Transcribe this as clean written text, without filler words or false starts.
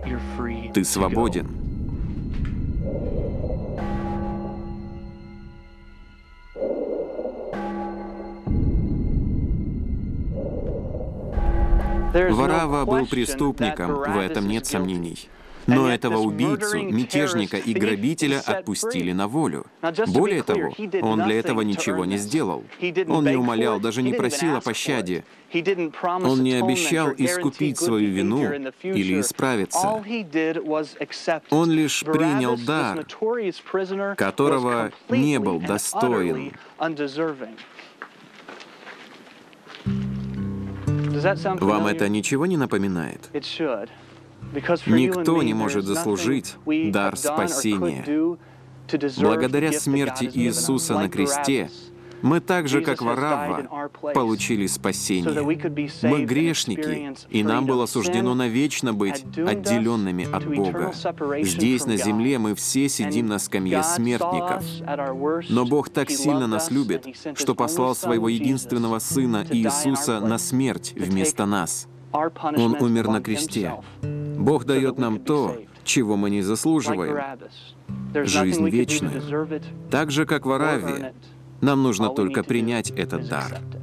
Ты свободен. Варава был преступником, в этом нет сомнений. Но этого убийцу, мятежника и грабителя отпустили на волю. Более того, он для этого ничего не сделал. Он не умолял, даже не просил о пощаде. Он не обещал искупить свою вину или исправиться. Он лишь принял дар, которого не был достоин. Вам это ничего не напоминает? Никто не может заслужить дар спасения. Благодаря смерти Иисуса на кресте мы так же, как Варавва, получили спасение. Мы грешники, и нам было суждено навечно быть отделенными от Бога. Здесь, на земле, мы все сидим на скамье смертников. Но Бог так сильно нас любит, что послал Своего единственного Сына Иисуса на смерть вместо нас. Он умер на кресте. Бог дает нам то, чего мы не заслуживаем — жизнь вечную. Так же, как Варавве, нам нужно только принять этот дар.